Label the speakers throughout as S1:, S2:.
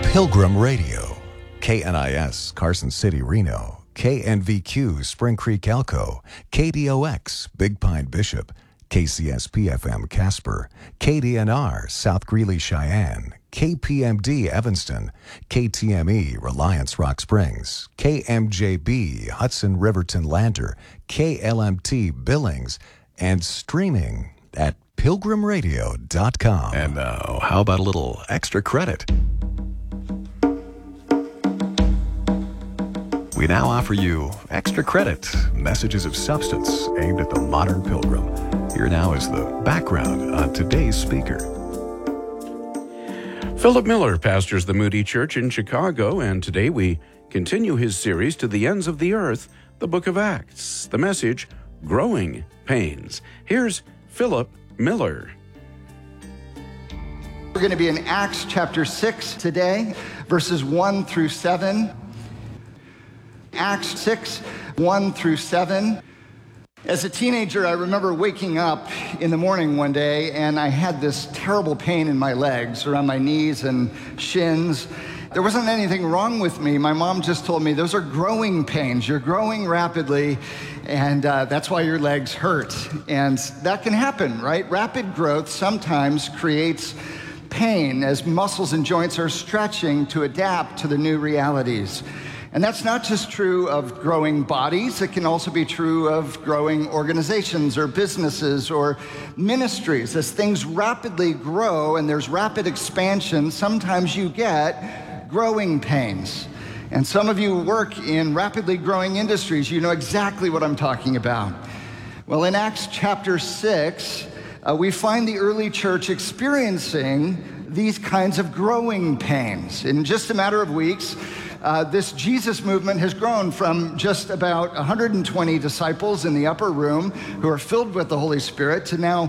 S1: Pilgrim Radio, KNIS, Carson City, Reno, KNVQ, Spring Creek, Elko, KDOX, Big Pine, Bishop, KCSP-FM, Casper, KDNR, South Greeley, Cheyenne, KPMD, Evanston, KTME, Reliance, Rock Springs, KMJB, Hudson, Riverton, Lander, KLMT, Billings, and streaming at pilgrimradio.com. And now, how about a little extra credit? We now offer you Extra Credit, messages of substance aimed at the modern pilgrim. Here now is the background on today's speaker.
S2: Philip Miller pastors the Moody Church in Chicago, and today we continue his series To the Ends of the Earth, the Book of Acts. The message, Growing Pains. Here's Philip Miller.
S3: We're going to be in Acts chapter 6 today, verses 1 through 7. Acts 6, 1 through 7. As a teenager, I remember waking up in the morning one day, and I had this terrible pain in my legs, around my knees and shins. There wasn't anything wrong with me. My mom just told me, those are growing pains. You're growing rapidly, and that's why your legs hurt. And that can happen, right? Rapid growth sometimes creates pain as muscles and joints are stretching to adapt to the new realities. And that's not just true of growing bodies, it can also be true of growing organizations or businesses or ministries. As things rapidly grow and there's rapid expansion, sometimes you get growing pains. And some of you work in rapidly growing industries, you know exactly what I'm talking about. Well, in Acts chapter 6, we find the early church experiencing these kinds of growing pains. In just a matter of weeks, this Jesus movement has grown from just about 120 disciples in the upper room who are filled with the Holy Spirit to now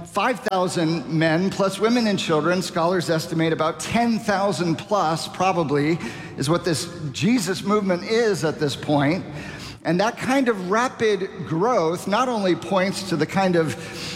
S3: 5,000 men plus women and children. Scholars estimate about 10,000 plus probably is what this Jesus movement is at this point. And that kind of rapid growth not only points to the kind of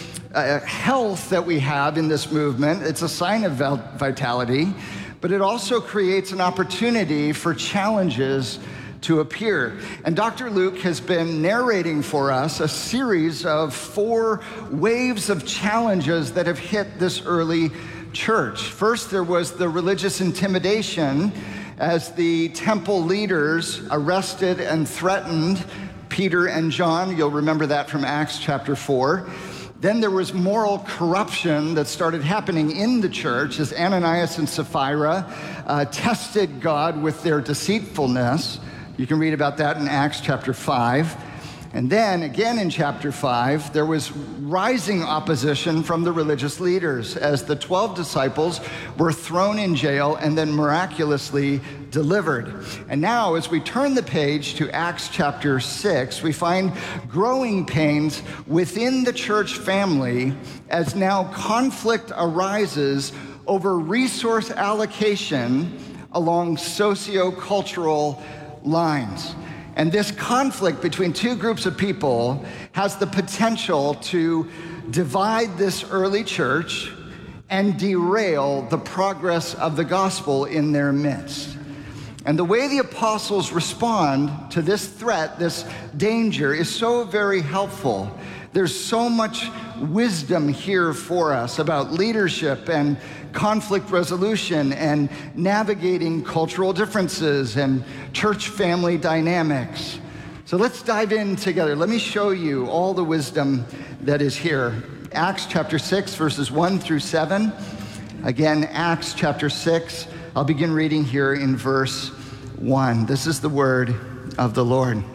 S3: health that we have in this movement, it's a sign of vitality, but it also creates an opportunity for challenges to appear. And Dr. Luke has been narrating for us a series of 4 waves of challenges that have hit this early church. First, there was the religious intimidation as the temple leaders arrested and threatened Peter and John. You'll remember that from Acts chapter 4. Then there was moral corruption that started happening in the church as Ananias and Sapphira tested God with their deceitfulness. You can read about that in Acts chapter 5. And then again in chapter 5, there was rising opposition from the religious leaders as the 12 disciples were thrown in jail and then miraculously delivered. And now as we turn the page to Acts chapter 6, we find growing pains within the church family as now conflict arises over resource allocation along socio-cultural lines. And this conflict between 2 groups of people has the potential to divide this early church and derail the progress of the gospel in their midst. And the way the apostles respond to this threat, this danger, is so very helpful. There's so much wisdom here for us about leadership and conflict resolution and navigating cultural differences and church family dynamics. So let's dive in together. Let me show you all the wisdom that is here. Acts chapter 6, verses 1 through 7. Again, Acts chapter 6. I'll begin reading here in verse 1. This is the word of the Lord.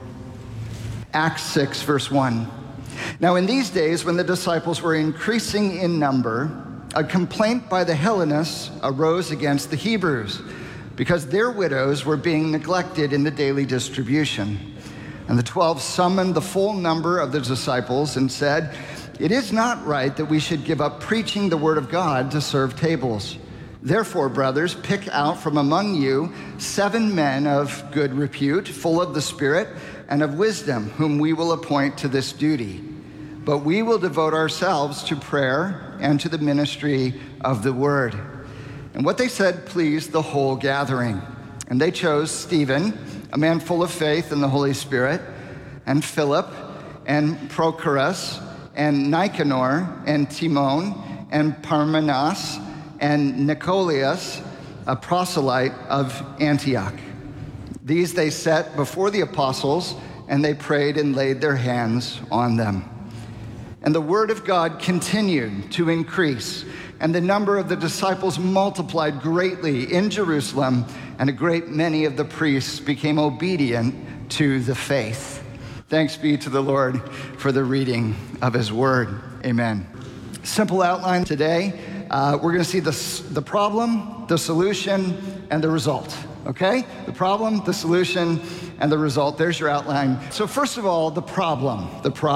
S3: Acts 6, verse 1. Now in these days, when the disciples were increasing in number, a complaint by the Hellenists arose against the Hebrews because their widows were being neglected in the daily distribution. And the 12 summoned the full number of the disciples and said, "It is not right that we should give up preaching the word of God to serve tables. Therefore, brothers, pick out from among you 7 men of good repute, full of the Spirit and of wisdom, whom we will appoint to this duty. But we will devote ourselves to prayer and to the ministry of the word." And what they said pleased the whole gathering. And they chose Stephen, a man full of faith in the Holy Spirit, and Philip, and Prochorus, and Nicanor, and Timon, and Parmenas, and Nicolaus, a proselyte of Antioch. These they set before the apostles, and they prayed and laid their hands on them. And the word of God continued to increase, and the number of the disciples multiplied greatly in Jerusalem, and a great many of the priests became obedient to the faith. Thanks be to the Lord for the reading of his word. Amen. Simple outline today. We're going to see the problem, the solution, and the result. Okay? The problem, the solution, and the result. There's your outline. So first of all, the problem.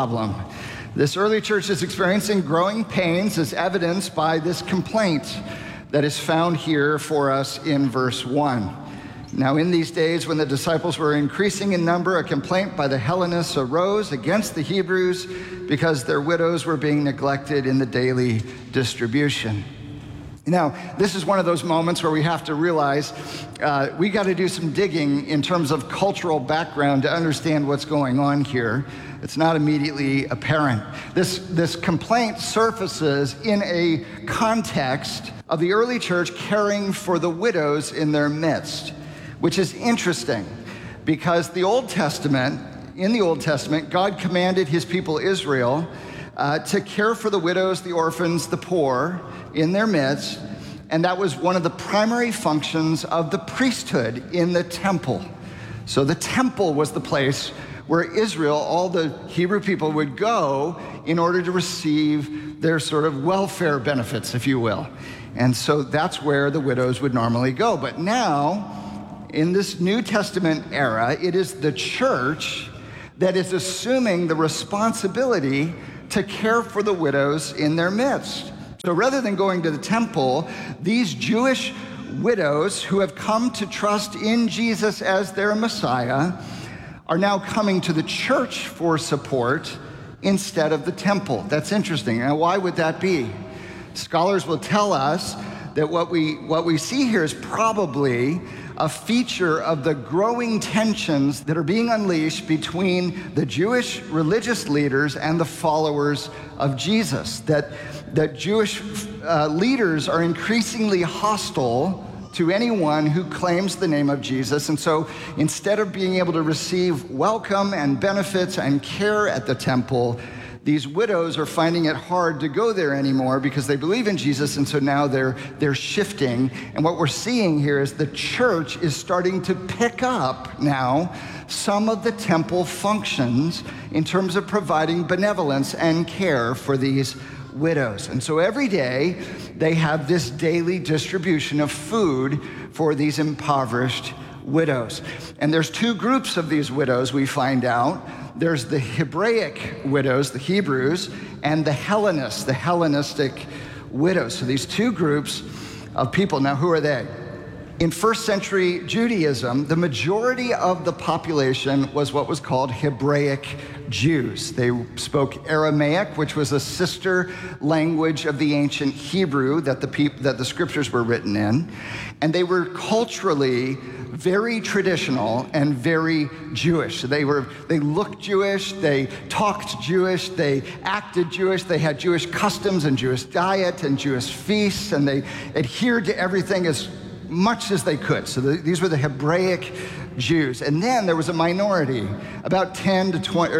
S3: This early church is experiencing growing pains as evidenced by this complaint that is found here for us in verse 1. Now, in these days when the disciples were increasing in number, a complaint by the Hellenists arose against the Hebrews because their widows were being neglected in the daily distribution. Now, this is one of those moments where we have to realize we got to do some digging in terms of cultural background to understand what's going on here. It's not immediately apparent. This complaint surfaces in a context of the early church caring for the widows in their midst, which is interesting because in the Old Testament, God commanded his people Israel to care for the widows, the orphans, the poor in their midst, and that was one of the primary functions of the priesthood in the temple. So the temple was the place where Israel, all the Hebrew people, would go in order to receive their sort of welfare benefits, if you will. And so that's where the widows would normally go. But now, in this New Testament era, it is the church that is assuming the responsibility to care for the widows in their midst. So rather than going to the temple, these Jewish widows who have come to trust in Jesus as their Messiah are now coming to the church for support instead of the temple. That's interesting. Now, why would that be? Scholars will tell us that what we see here is probably a feature of the growing tensions that are being unleashed between the Jewish religious leaders and the followers of Jesus. That Jewish leaders are increasingly hostile to anyone who claims the name of Jesus. And so instead of being able to receive welcome and benefits and care at the temple, these widows are finding it hard to go there anymore because they believe in Jesus, and so now they're shifting. And what we're seeing here is the church is starting to pick up now some of the temple functions in terms of providing benevolence and care for these widows. And so every day they have this daily distribution of food for these impoverished widows. And there's two groups of these widows, we find out. There's the Hebraic widows, the Hebrews, and the Hellenists, the Hellenistic widows. So these two groups of people. Now, who are they? In first century Judaism, the majority of the population was what was called Hebraic Jews. They spoke Aramaic, which was a sister language of the ancient Hebrew that the scriptures were written in. And they were culturally very traditional and very Jewish. They looked Jewish, they talked Jewish, they acted Jewish, they had Jewish customs and Jewish diet and Jewish feasts, and they adhered to everything as much as they could. So these were the Hebraic Jews. And then there was a minority, about 10 to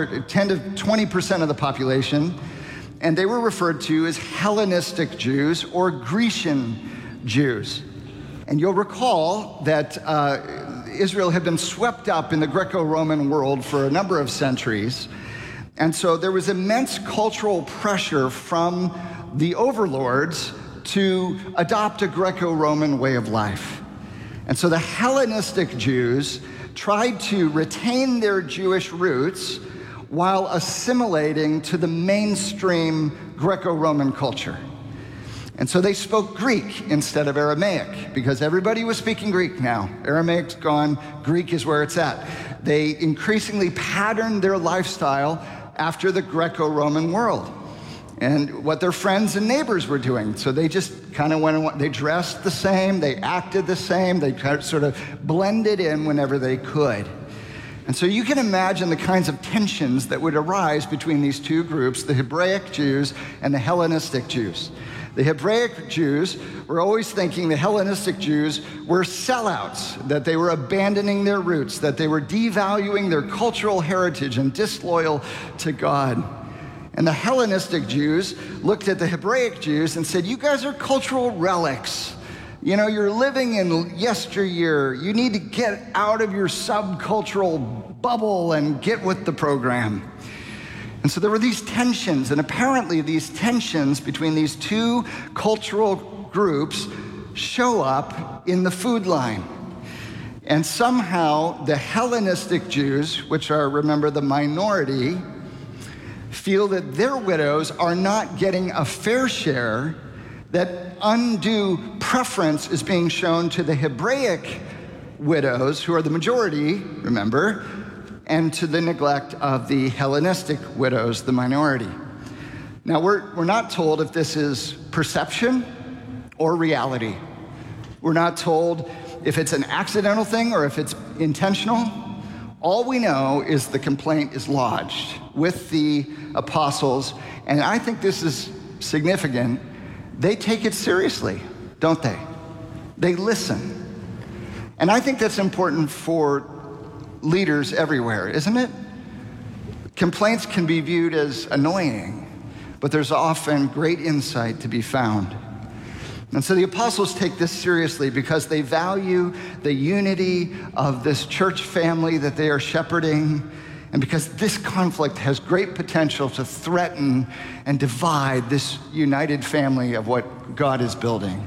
S3: 20% of the population, and they were referred to as Hellenistic Jews or Grecian Jews. And you'll recall that Israel had been swept up in the Greco-Roman world for a number of centuries. And so there was immense cultural pressure from the overlords to adopt a Greco-Roman way of life. And so the Hellenistic Jews tried to retain their Jewish roots while assimilating to the mainstream Greco-Roman culture. And so they spoke Greek instead of Aramaic because everybody was speaking Greek now. Aramaic's gone, Greek is where it's at. They increasingly patterned their lifestyle after the Greco-Roman world. and what their friends and neighbors were doing. So they just kind of went, they dressed the same, they acted the same, they sort of blended in whenever they could. And so you can imagine the kinds of tensions that would arise between these two groups, the Hebraic Jews and the Hellenistic Jews. The Hebraic Jews were always thinking the Hellenistic Jews were sellouts, that they were abandoning their roots, that they were devaluing their cultural heritage and disloyal to God. And the Hellenistic Jews looked at the Hebraic Jews and said, you guys are cultural relics. You know, you're living in yesteryear. You need to get out of your subcultural bubble and get with the program. And so there were these tensions, and apparently these tensions between these two cultural groups show up in the food line. And somehow the Hellenistic Jews, which are, remember, the minority, feel that their widows are not getting a fair share, that undue preference is being shown to the Hebraic widows, who are the majority, remember, and to the neglect of the Hellenistic widows, the minority. Now, we're not told if this is perception or reality. We're not told if it's an accidental thing or if it's intentional. All we know is the complaint is lodged with the apostles, and I think this is significant. They take it seriously, don't they? They listen. And I think that's important for leaders everywhere, isn't it? Complaints can be viewed as annoying, but there's often great insight to be found. And so the apostles take this seriously because they value the unity of this church family that they are shepherding, and because this conflict has great potential to threaten and divide this united family of what God is building.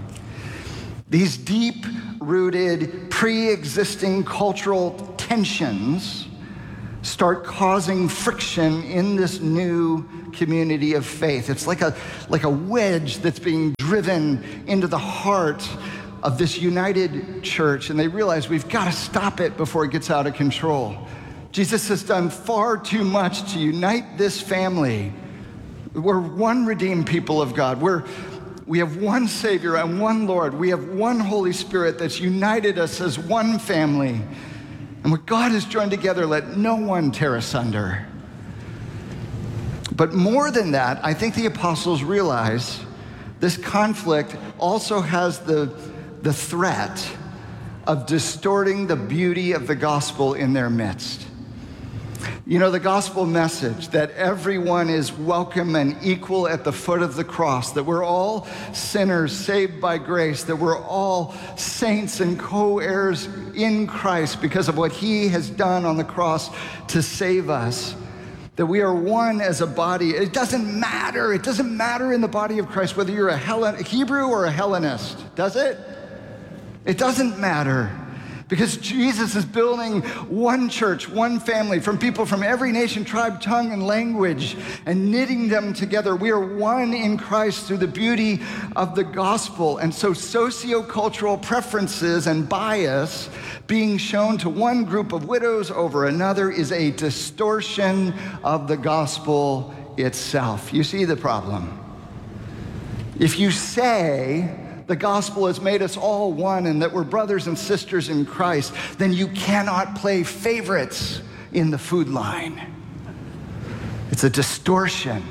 S3: These deep-rooted, pre-existing cultural tensions start causing friction in this new community of faith. It's like a wedge that's being driven into the heart of this united church, and they realize we've got to stop it before it gets out of control. Jesus has done far too much to unite this family. We're one redeemed people of God. We have one Savior and one Lord. We have one Holy Spirit that's united us as one family. And what God has joined together, let no one tear asunder. But more than that, I think the apostles realize this conflict also has the threat of distorting the beauty of the gospel in their midst. You know, the gospel message that everyone is welcome and equal at the foot of the cross, that we're all sinners saved by grace, that we're all saints and co-heirs in Christ because of what he has done on the cross to save us, that we are one as a body. It doesn't matter in the body of Christ whether you're a Hebrew or a Hellenist, does it? It doesn't matter. Because Jesus is building one church, one family, from people from every nation, tribe, tongue, and language, and knitting them together. We are one in Christ through the beauty of the gospel. And so sociocultural preferences and bias being shown to one group of widows over another is a distortion of the gospel itself. You see the problem? If you say the gospel has made us all one and that we're brothers and sisters in Christ, then you cannot play favorites in the food line. It's a distortion.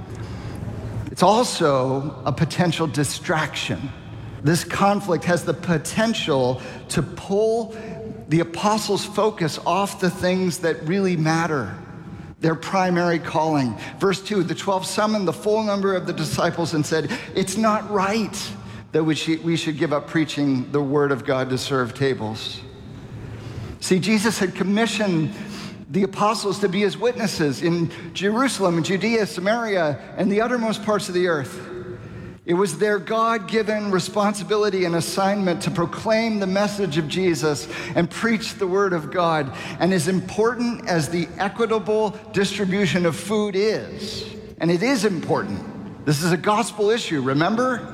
S3: It's also a potential distraction. This conflict has the potential to pull the apostles' focus off the things that really matter, their primary calling. Verse 2, the 12 summoned the full number of the disciples and said, "It's not right that we should give up preaching the word of God to serve tables." See, Jesus had commissioned the apostles to be his witnesses in Jerusalem and Judea, Samaria, and the uttermost parts of the earth. It was their God-given responsibility and assignment to proclaim the message of Jesus and preach the word of God. And as important as the equitable distribution of food is, and it is important, this is a gospel issue, remember?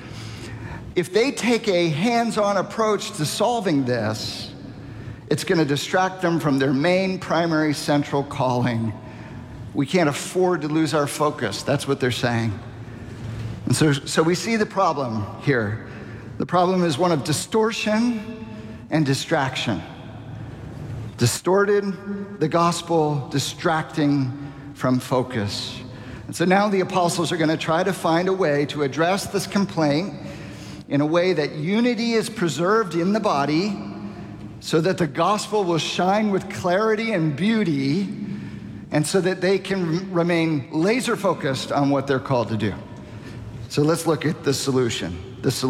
S3: If they take a hands-on approach to solving this, it's going to distract them from their main, primary, central calling We can't afford to lose our focus. That's what they're saying. And so we see the problem here. The problem is one of distortion and distraction. Distorted the gospel, distracting from focus. And so now the apostles are going to try to find a way to address this complaint in a way that unity is preserved in the body so that the gospel will shine with clarity and beauty, and so that they can remain laser focused on what they're called to do. So let's look at the solution.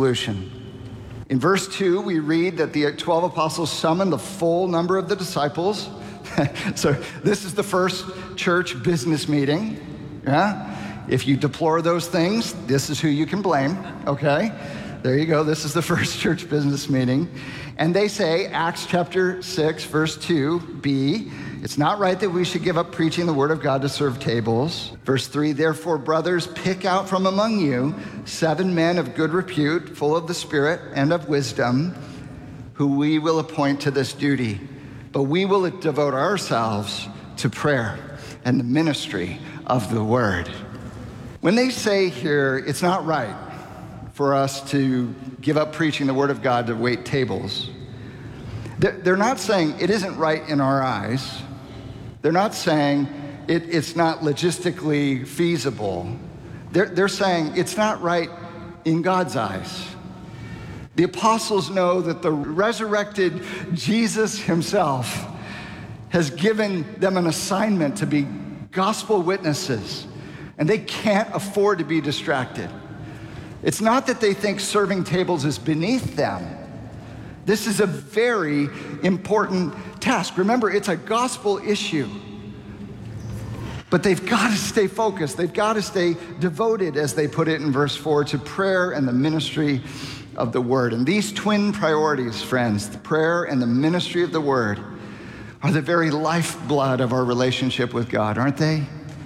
S3: In verse 2, we read that the 12 apostles summoned the full number of the disciples. So this is the first church business meeting. Yeah? If you deplore those things, this is who you can blame, okay? There you go. This is the first church business meeting. And they say, Acts chapter 6, verse 2b, it's not right that we should give up preaching the word of God to serve tables. Verse 3, therefore, brothers, pick out from among you 7 men of good repute, full of the Spirit and of wisdom, who we will appoint to this duty. But we will devote ourselves to prayer and the ministry of the word. When they say here, it's not right for us to give up preaching the word of God to wait tables, they're not saying it isn't right in our eyes. They're not saying it's not logistically feasible. They're saying it's not right in God's eyes. The apostles know that the resurrected Jesus himself has given them an assignment to be gospel witnesses, and they can't afford to be distracted. It's not that they think serving tables is beneath them. This is a very important task. Remember, it's a gospel issue. But they've got to stay focused. They've got to stay devoted, as they put it in verse 4, to prayer and the ministry of the word. And these twin priorities, friends, the prayer and the ministry of the word, are the very lifeblood of our relationship with God, aren't they?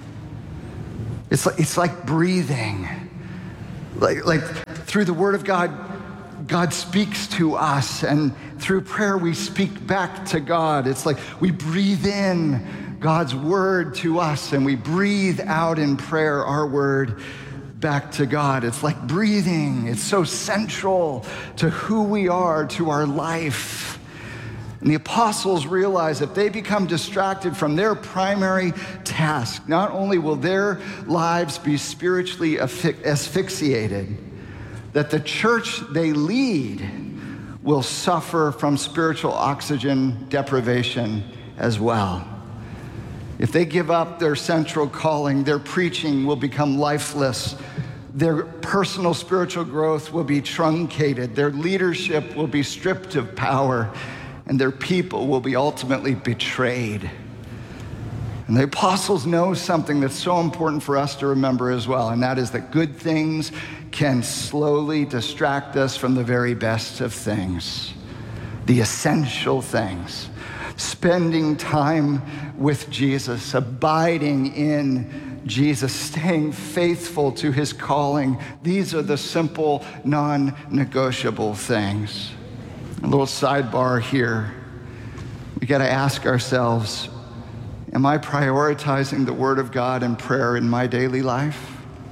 S3: It's like breathing. Like through the word of God, God speaks to us, and through prayer we speak back to God. It's like we breathe in God's word to us, and we breathe out in prayer our word back to God. It's like breathing. It's so central to who we are, to our life. And the apostles realize if they become distracted from their primary task, not only will their lives be spiritually asphyxiated, that the church they lead will suffer from spiritual oxygen deprivation as well. If they give up their central calling, their preaching will become lifeless. Their personal spiritual growth will be truncated. Their leadership will be stripped of power, and their people will be ultimately betrayed. And the apostles know something that's so important for us to remember as well, and that is that good things can slowly distract us from the very best of things, the essential things. Spending time with Jesus, abiding in Jesus, staying faithful to his calling. These are the simple, non-negotiable things. A little sidebar here. We got to ask ourselves, am I prioritizing the word of God and prayer in my daily life?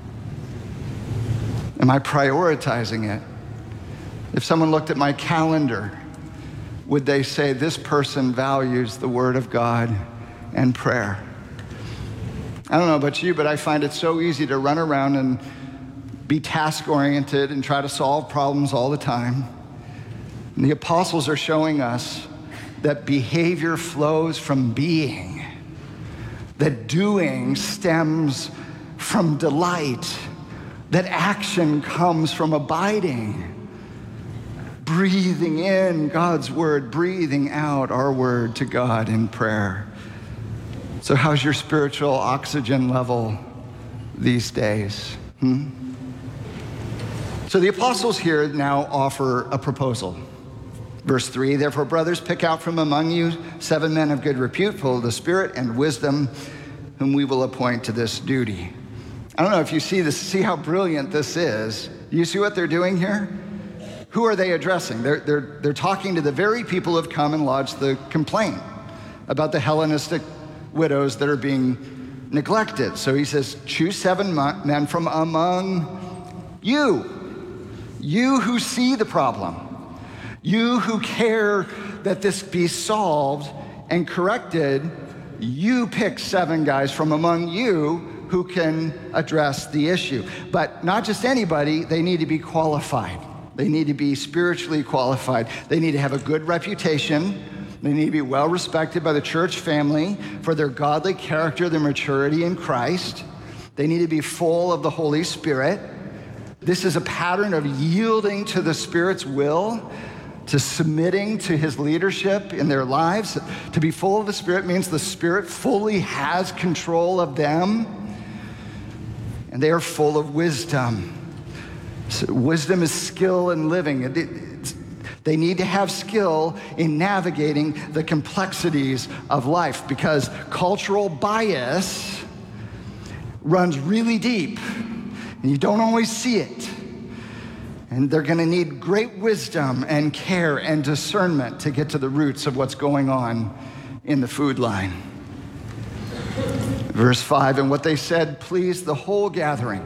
S3: Am I prioritizing it? If someone looked at my calendar, would they say this person values the word of God and prayer? I don't know about you, but I find it so easy to run around and be task-oriented and try to solve problems all the time. And the apostles are showing us that behavior flows from being, that doing stems from delight, that action comes from abiding, breathing in God's word, breathing out our word to God in prayer. So how's your spiritual oxygen level these days? So the apostles here now offer a proposal. Verse 3, therefore, brothers, pick out from among you 7 men of good repute, full of the Spirit and wisdom, whom we will appoint to this duty. I don't know if you see this, see how brilliant this is. You see what they're doing here? Who are they addressing? They're talking to the very people who have come and lodged the complaint about the Hellenistic widows that are being neglected. So he says, choose 7 men from among you who see the problem, you who care that this be solved and corrected. You pick 7 guys from among you who can address the issue. But not just anybody, they need to be qualified. They need to be spiritually qualified. They need to have a good reputation. They need to be well respected by the church family for their godly character, their maturity in Christ. They need to be full of the Holy Spirit. This is a pattern of yielding to the Spirit's will, to submitting to his leadership in their lives. To be full of the Spirit means the Spirit fully has control of them, and they are full of wisdom. So wisdom is skill in living. They need to have skill in navigating the complexities of life, because cultural bias runs really deep, and you don't always see it. And they're going to need great wisdom and care and discernment to get to the roots of what's going on in the food line. Verse 5, and what they said pleased the whole gathering,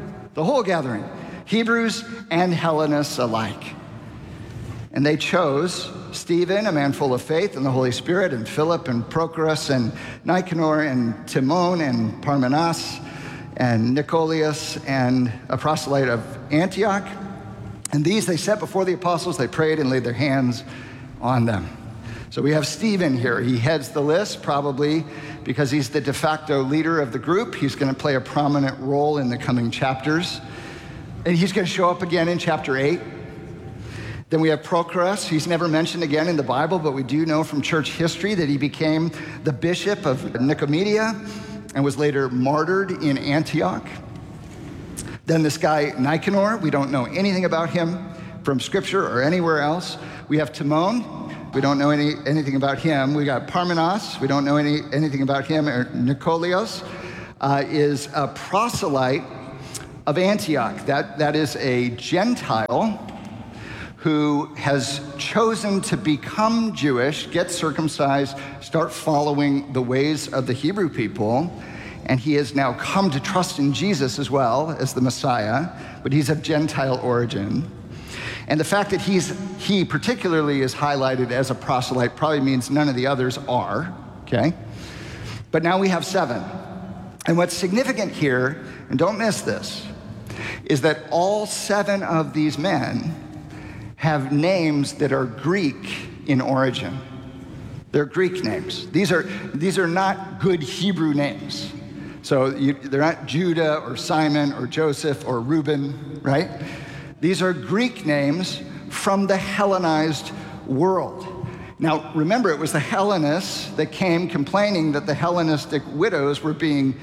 S3: Hebrews and Hellenists alike. And they chose Stephen, a man full of faith and the Holy Spirit, and Philip and Prochorus and Nicanor and Timon and Parmenas and Nicolaus and a proselyte of Antioch. And these they set before the apostles. They prayed and laid their hands on them. So we have Stephen here. He heads the list, probably because he's the de facto leader of the group. He's going to play a prominent role in the coming chapters. And he's going to show up again in chapter 8. Then we have Prochorus. He's never mentioned again in the Bible, but we do know from church history that he became the bishop of Nicomedia and was later martyred in Antioch. Then this guy, Nicanor, we don't know anything about him from Scripture or anywhere else. We have Timon. We don't know anything about him. We got Parmenas. We don't know anything about him. Nicolaus is a proselyte of Antioch. That is a Gentile who has chosen to become Jewish, get circumcised, start following the ways of the Hebrew people. And he has now come to trust in Jesus as well as the Messiah, but he's of Gentile origin. And the fact that he particularly is highlighted as a proselyte probably means none of the others are, okay? But now we have 7. And what's significant here, and don't miss this, is that all 7 of these men have names that are Greek in origin. They're Greek names. These are not good Hebrew names. So they're not Judah or Simon or Joseph or Reuben, right? These are Greek names from the Hellenized world. Now, remember, it was the Hellenists that came complaining that the Hellenistic widows were being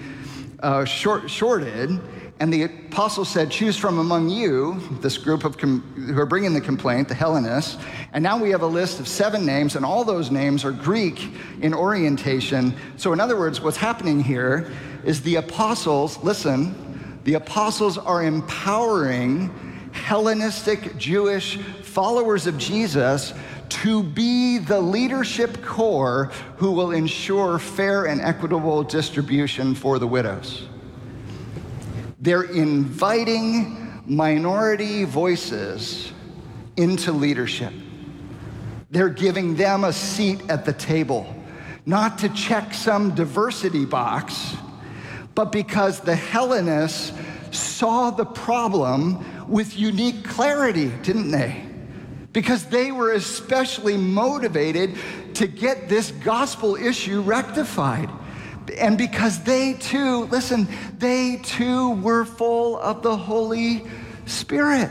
S3: shorted, and the apostle said, choose from among you, this group of who are bringing the complaint, the Hellenists. And now we have a list of 7 names, and all those names are Greek in orientation. So in other words, what's happening here is the apostles, listen, the apostles are empowering Hellenistic Jewish followers of Jesus to be the leadership core who will ensure fair and equitable distribution for the widows. They're inviting minority voices into leadership. They're giving them a seat at the table, not to check some diversity box, but because the Hellenists saw the problem with unique clarity, didn't they? Because they were especially motivated to get this gospel issue rectified. And because they too, listen, they too were full of the Holy Spirit.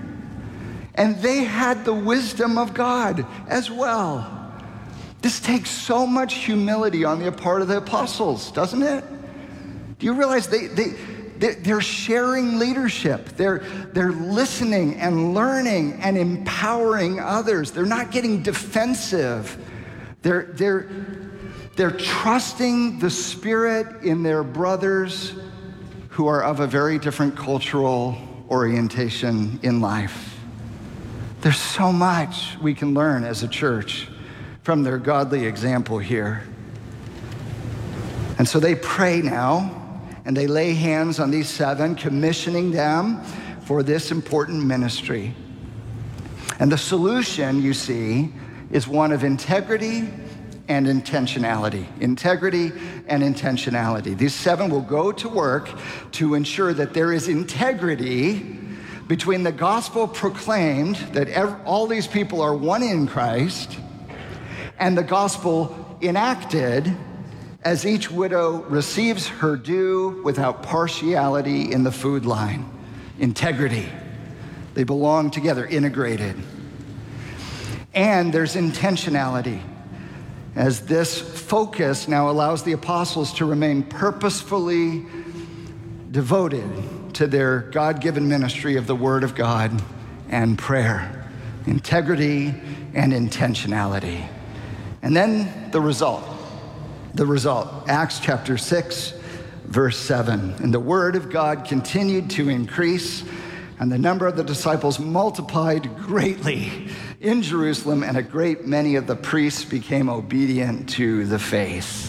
S3: And they had the wisdom of God as well. This takes so much humility on the part of the apostles, doesn't it? Do you realize they're sharing leadership? They're listening and learning and empowering others. They're not getting defensive. They're trusting the Spirit in their brothers who are of a very different cultural orientation in life. There's so much we can learn as a church from their godly example here. And so they pray now, and they lay hands on these 7, commissioning them for this important ministry. And the solution, you see, is one of integrity and intentionality. Integrity and intentionality. These 7 will go to work to ensure that there is integrity between the gospel proclaimed, that all these people are one in Christ, and the gospel enacted as each widow receives her due without partiality in the food line. Integrity. They belong together, integrated. And there's intentionality, as this focus now allows the apostles to remain purposefully devoted to their God-given ministry of the Word of God and prayer. Integrity and intentionality. And then the result. Acts chapter 6, verse 7. And the Word of God continued to increase, and the number of the disciples multiplied greatly in Jerusalem, and a great many of the priests became obedient to the faith.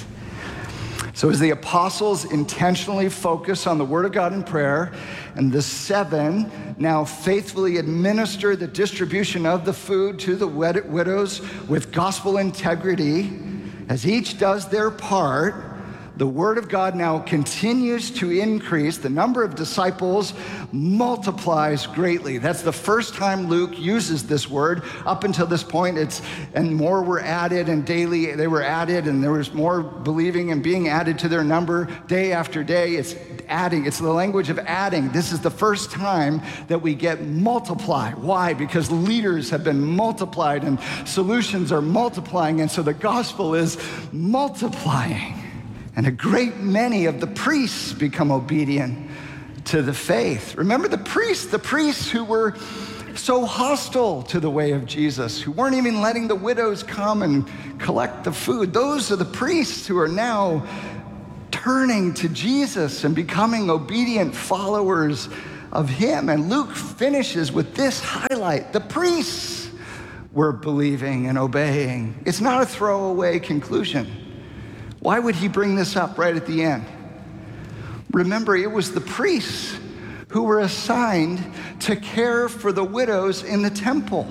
S3: So as the apostles intentionally focus on the Word of God in prayer, and the 7 now faithfully administer the distribution of the food to the widows with gospel integrity, as each does their part, the Word of God now continues to increase. The number of disciples multiplies greatly. That's the first time Luke uses this word. Up until this point, and more were added, and daily they were added, and there was more believing and being added to their number day after day. It's adding. It's the language of adding. This is the first time that we get multiply. Why? Because leaders have been multiplied and solutions are multiplying, and so the gospel is multiplying. And a great many of the priests become obedient to the faith. Remember the priests who were so hostile to the way of Jesus, who weren't even letting the widows come and collect the food. Those are the priests who are now turning to Jesus and becoming obedient followers of him. And Luke finishes with this highlight. The priests were believing and obeying. It's not a throwaway conclusion. Why would he bring this up right at the end? Remember, it was the priests who were assigned to care for the widows in the temple.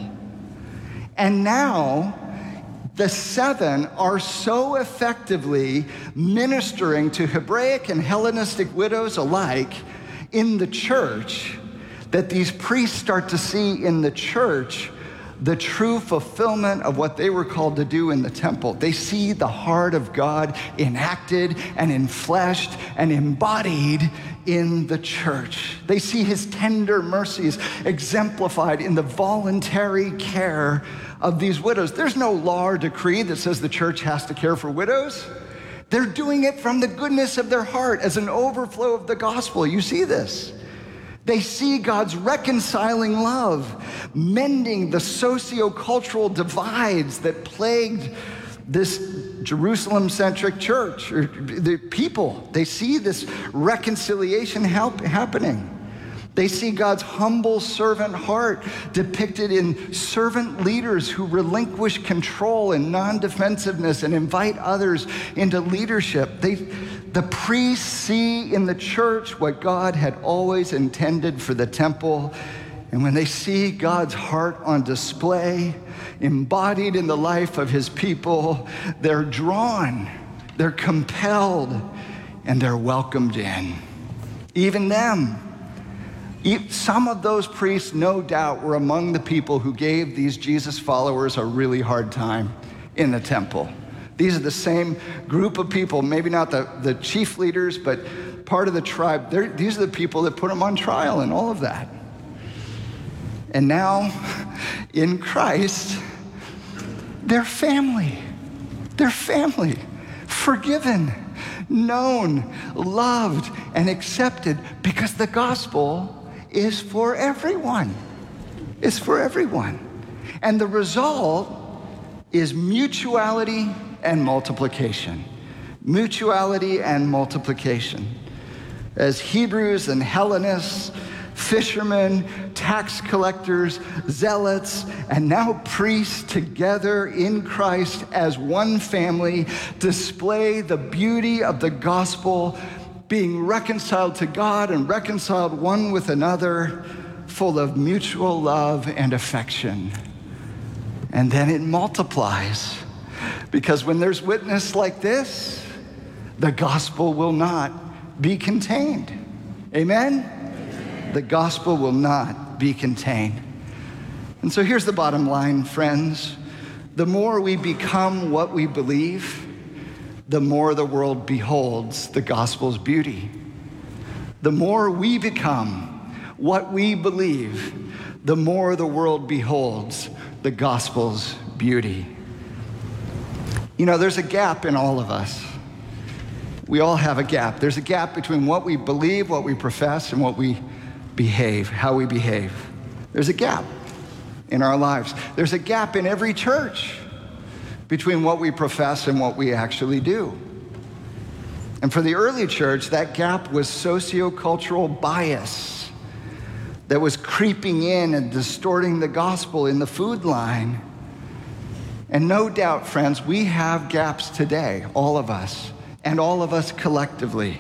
S3: And now, the 7 are so effectively ministering to Hebraic and Hellenistic widows alike in the church that these priests start to see in the church the true fulfillment of what they were called to do in the temple. They see the heart of God enacted and enfleshed and embodied in the church. They see his tender mercies exemplified in the voluntary care of these widows. There's no law or decree that says the church has to care for widows. They're doing it from the goodness of their heart as an overflow of the gospel. You see this. They see God's reconciling love, mending the socio-cultural divides that plagued this Jerusalem-centric church, or the people. They see this reconciliation happening. They see God's humble servant heart depicted in servant leaders who relinquish control and non-defensiveness and invite others into leadership. The priests see in the church what God had always intended for the temple. And when they see God's heart on display, embodied in the life of his people, they're drawn, they're compelled, and they're welcomed in. Even them. Some of those priests, no doubt, were among the people who gave these Jesus followers a really hard time in the temple. These are the same group of people, maybe not the chief leaders, but part of the tribe. These are the people that put them on trial and all of that. And now, in Christ, they're family. They're family, forgiven, known, loved, and accepted because the gospel is for everyone. It's for everyone. And the result is mutuality and multiplication. Mutuality and multiplication. As Hebrews and Hellenists, fishermen, tax collectors, zealots, and now priests together in Christ as one family display the beauty of the gospel being reconciled to God and reconciled one with another, full of mutual love and affection. And then it multiplies, because when there's witness like this, the gospel will not be contained. Amen? The gospel will not be contained. And so here's the bottom line, friends. The more we become what we believe, the more the world beholds the gospel's beauty. The more we become what we believe, the more the world beholds the gospel's beauty. You know, there's a gap in all of us. We all have a gap. There's a gap between what we believe, what we profess, and what we behave, how we behave. There's a gap in our lives. There's a gap in every church between what we profess and what we actually do. And for the early church, that gap was sociocultural bias that was creeping in and distorting the gospel in the food line. And no doubt, friends, we have gaps today, all of us, and all of us collectively.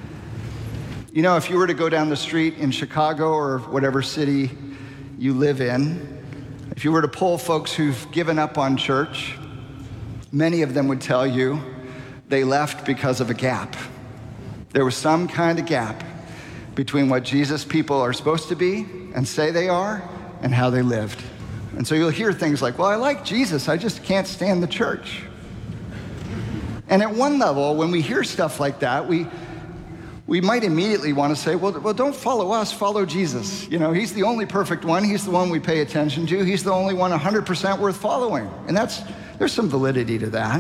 S3: You know, if you were to go down the street in Chicago or whatever city you live in, if you were to poll folks who've given up on church, many of them would tell you they left because of a gap. There was some kind of gap between what Jesus people are supposed to be and say they are and how they lived. And so you'll hear things like, well, I like Jesus, I just can't stand the church. And at one level, when we hear stuff like that, we might immediately want to say, well, don't follow us, follow Jesus. You know, he's the only perfect one. He's the one we pay attention to. He's the only one 100% worth following. And there's some validity to that.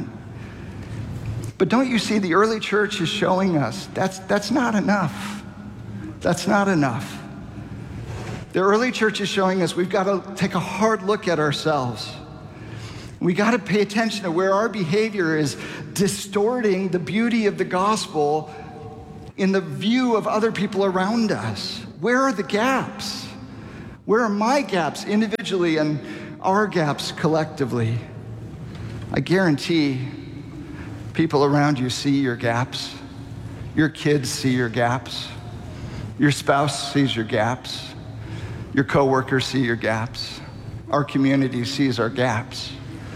S3: But don't you see, the early church is showing us that's not enough. That's not enough. The early church is showing us we've got to take a hard look at ourselves. We got to pay attention to where our behavior is distorting the beauty of the gospel in the view of other people around us. Where are the gaps? Where are my gaps individually and our gaps collectively? I guarantee people around you see your gaps. Your kids see your gaps. Your spouse sees your gaps. Your coworkers see your gaps. Our community sees our gaps.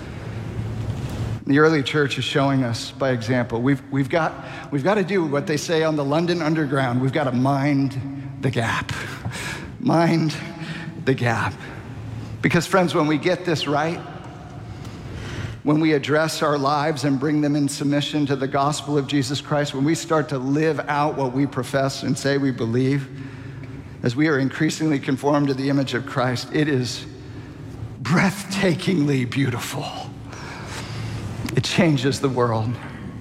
S3: The early church is showing us by example. We've got to do what they say on the London Underground. We've got to mind the gap. Mind the gap. Because friends, when we get this right, when we address our lives and bring them in submission to the gospel of Jesus Christ, when we start to live out what we profess and say we believe, as we are increasingly conformed to the image of Christ, it is breathtakingly beautiful. It changes the world.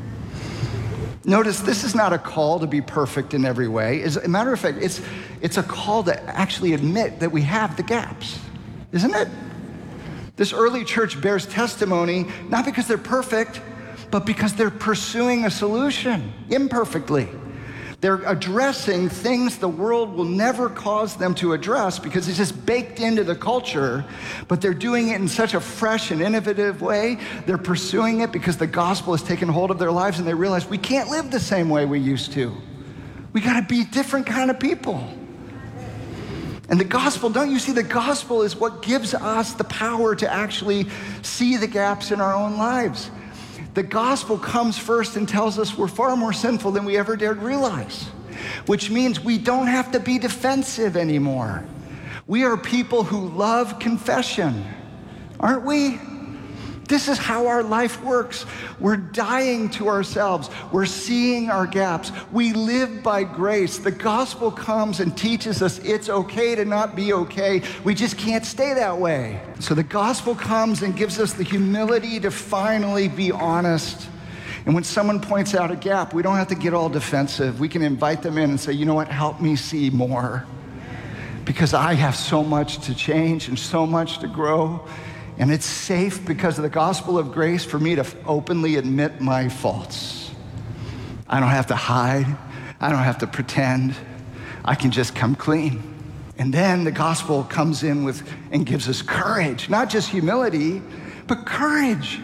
S3: Notice, this is not a call to be perfect in every way. As a matter of fact, it's a call to actually admit that we have the gaps, isn't it? This early church bears testimony, not because they're perfect, but because they're pursuing a solution imperfectly. They're addressing things the world will never cause them to address because it's just baked into the culture, but they're doing it in such a fresh and innovative way. They're pursuing it because the gospel has taken hold of their lives, and they realize we can't live the same way we used to. We got to be different kind of people. And the gospel, don't you see, the gospel is what gives us the power to actually see the gaps in our own lives. The gospel comes first and tells us we're far more sinful than we ever dared realize, which means we don't have to be defensive anymore. We are people who love confession, aren't we? This is how our life works. We're dying to ourselves. We're seeing our gaps. We live by grace. The gospel comes and teaches us it's okay to not be okay. We just can't stay that way. So the gospel comes and gives us the humility to finally be honest. And when someone points out a gap, we don't have to get all defensive. We can invite them in and say, you know what, help me see more. Because I have so much to change and so much to grow. And it's safe because of the gospel of grace for me to openly admit my faults. I don't have to hide. I don't have to pretend. I can just come clean. And then the gospel comes in with and gives us courage, not just humility, but courage.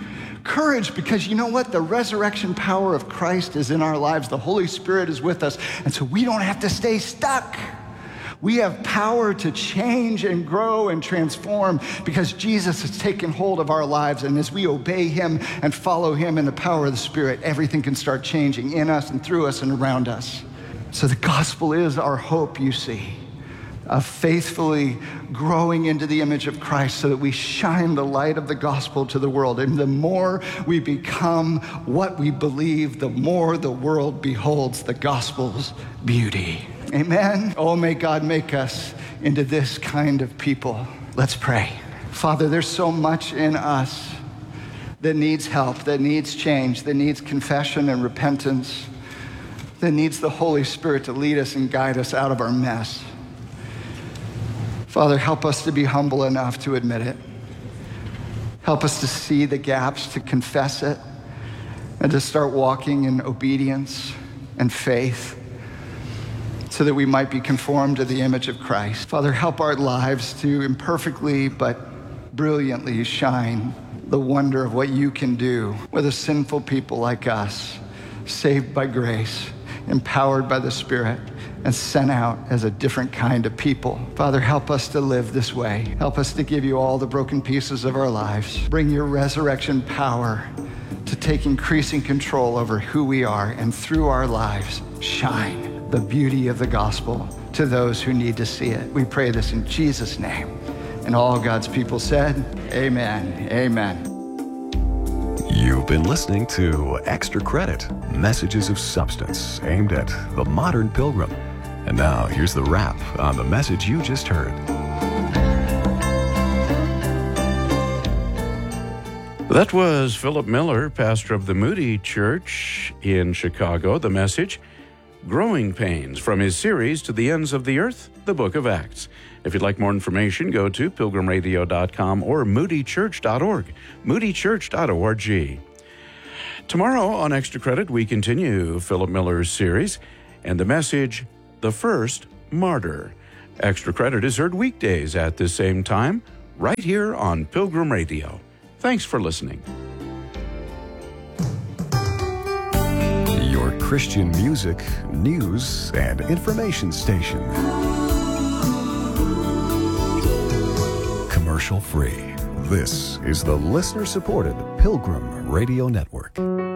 S3: Courage because you know what? The resurrection power of Christ is in our lives. The Holy Spirit is with us. And so we don't have to stay stuck. We have power to change and grow and transform because Jesus has taken hold of our lives. And as we obey him and follow him in the power of the Spirit, everything can start changing in us and through us and around us. So the gospel is our hope, you see, of faithfully growing into the image of Christ so that we shine the light of the gospel to the world. And the more we become what we believe, the more the world beholds the gospel's beauty. Amen. Oh, may God make us into this kind of people. Let's pray. Father, there's so much in us that needs help, that needs change, that needs confession and repentance, that needs the Holy Spirit to lead us and guide us out of our mess. Father, help us to be humble enough to admit it. Help us to see the gaps, to confess it, and to start walking in obedience and faith so that we might be conformed to the image of Christ. Father, help our lives to imperfectly but brilliantly shine the wonder of what you can do with a sinful people like us, saved by grace, empowered by the Spirit, and sent out as a different kind of people. Father, help us to live this way. Help us to give you all the broken pieces of our lives. Bring your resurrection power to take increasing control over who we are, and through our lives, shine the beauty of the gospel to those who need to see it. We pray this in Jesus' name. And all God's people said, amen, amen.
S1: You've been listening to Extra Credit, messages of substance aimed at the modern pilgrim. And now here's the wrap on the message you just heard.
S2: That was Philip Miller, pastor of the Moody Church in Chicago. The message, Growing Pains, from his series To the Ends of the Earth, the Book of Acts. If you'd like more information, go to pilgrimradio.com or moodychurch.org, moodychurch.org. Tomorrow on Extra Credit, we continue Philip Miller's series and the message, The First Martyr. Extra Credit is heard weekdays at the same time, right here on Pilgrim Radio. Thanks for listening.
S1: Your Christian music, news, and information station. Commercial free. This is the listener-supported Pilgrim Radio Network.